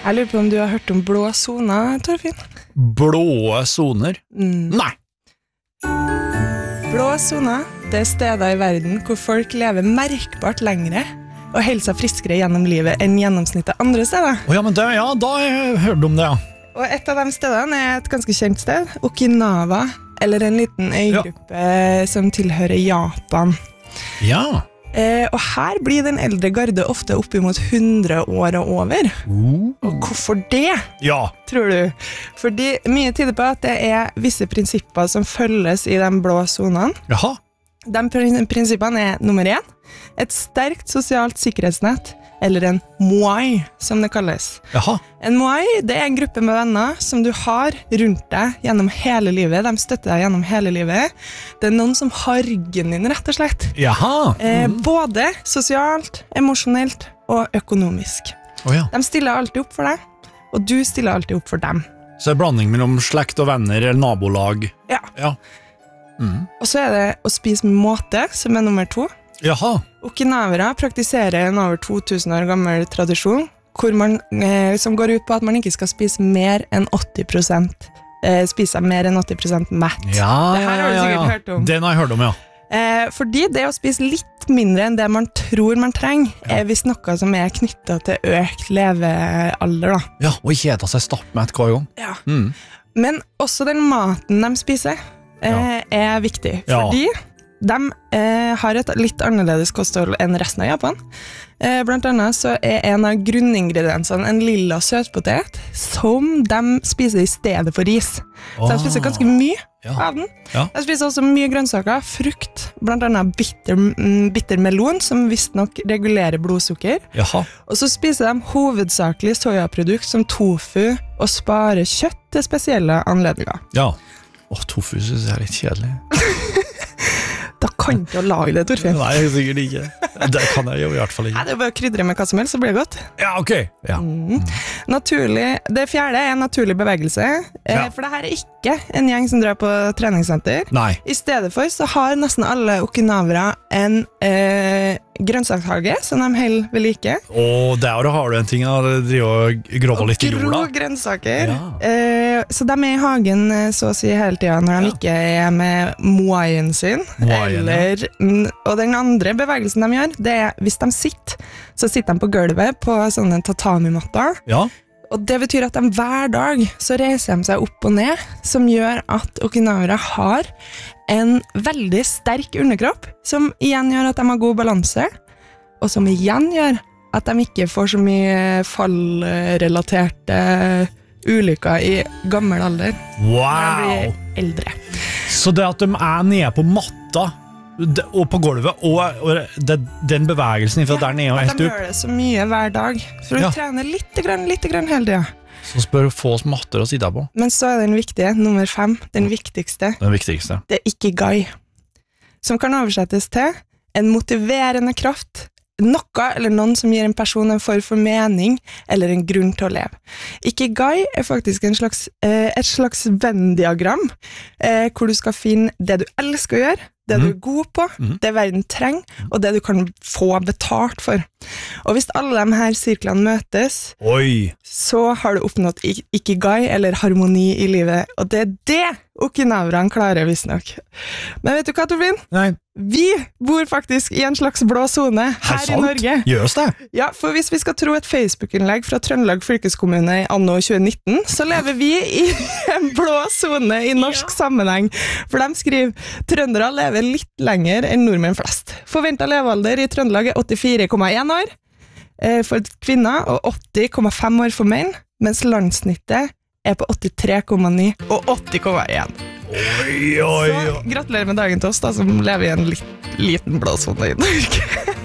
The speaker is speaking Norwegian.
Jeg lurer på om du har hørt om blå zoner, Torfinn? Blå zoner? Nei. Blå zoner, det steder i verden hvor folk lever merkbart lengre og holder seg friskere gjennom livet enn gjennomsnittet andre steder. Ja, men det, ja, da har jeg hørt om det, ja. Og et av de stedene er et ganske kjent sted, Okinawa, eller en liten øygruppe som tilhører Japan. Ja. Og her blir den eldre garde ofte oppimot 100 år og over. Og hvorfor det, Ja. tror du? Fordi mye tyder på at det er visse prinsipper som følges i de blå zonene. Jaha. De prinsippene er nummer 1, et sterkt sosialt sikkerhetsnett, eller en moai, som det kalles. Jaha. En moai, det er en gruppe med venner som du har rundt deg gjennom hele livet. De støtter deg gjennom hele livet. Det er noen som har ryggen din, rett og slett. Jaha. Både sosialt, emosjonelt og økonomisk. Ja. De stiller alltid opp for deg, og du stiller alltid opp for dem. Så det er blanding mellom slekt og venner eller nabolag. Ja. Ja. Og så er det å spise med måte, som er nummer 2. Jaha. Okinawere praktiserer en over 2000 år gammel tradisjon, hvor man, som går ut på at man ikke skal spise mer enn 80%, spise mer enn 80% mett. Ja, Det her har du sikkert hørt om. Den har jeg hørt om, ja. Fordi det å spise litt mindre enn det man tror man trenger, er visst noe som er knyttet til økt levealder, da. Ja, og ikke ete seg stappmett hver gang. Ja. Men også den maten de spiser er viktig, fordi de har et litt annerledes kosthold enn resten av Japan. Blant annet så er en av grunningrediensene en lilla søtpotet som de spiser i stedet for ris. Så de spiser ganske mye av den. Ja. De spiser også mye grønnsaker, frukt, blant annet bitter melon, som visstnok regulerer blodsukker. Jaha. Og så spiser de hovedsakelig sojaprodukt som tofu og sparer kjøtt til spesielle anledninger. Ja. Tofu synes jeg er litt kjedelig. Da kan du ikke lage det, Torfinn. Nei, sikkert ikke. Det kan jeg jo i hvert fall ikke. Nei, det er bare å krydre med hva som helst, så blir det godt. Ja, ok. Ja. Det fjerde er naturlig bevegelse, for det her er ikke en gjeng som drar på treningssenter. Nei. I stedet for så har nesten alle okinawere en grønnsakshage som de heller vil like. Og der har du en ting, da. Det driver og grover litt i jorda. Grå grønnsaker. Så de er i hagen så å si hele tiden når de ikke er med moaien sin. Og den andre bevegelsen de gjør, det er hvis de sitter, så sitter de på gulvet på sånne tatami-matter. Ja. Og det betyr at de hver dag så reiser de seg opp og ned, som gjør at okinawere har en veldig sterk underkropp, som igjen gjør at de har god balanse, og som igjen gjør at de ikke får så mye fallrelaterte ulykker i gammel alder. Wow! Når de blir eldre. Så det at de er nede på matta og på gulvet, og den bevegelsen fra der nede og helt de opp. gjør det så mye hver dag, for å trene litt grann hele tiden. Så spør få oss matter å sitte på. Men så er den viktige, nummer 5, den viktigste. Den viktigste. Det er ikigai, som kan oversettes til en motiverende kraft, noe eller noen som gir en person en form for mening eller en grunn til å leve. Ikigai er faktisk et slags Venn-diagram, hvor du skal finne det du elsker å gjøre, det du er god på, det verden trenger, og det du kan få betalt for. Og hvis alle de her sirklene møtes, så har du oppnådd ikigai, eller harmoni i livet, og det er det okinawerne klarer visstnok. Men vet du hva, Torfinn? Nei. Vi bor faktisk i en slags blå zone her i Norge. Gjøres det? Ja, for hvis vi skal tro et Facebook-innlegg fra Trøndelag fylkeskommune i anno 2019, så lever vi i en blå zone i norsk sammenheng. For de skriver, trøndere lever litt lenger enn nordmenn flest. Forventet levealder i Trøndelag er 84,1 år for kvinner og 80,5 år for menn, mens landsnittet er på 83,9 og 80,1. Så gratulerer med dagen til oss da, som lever i en liten blå zone i Norge.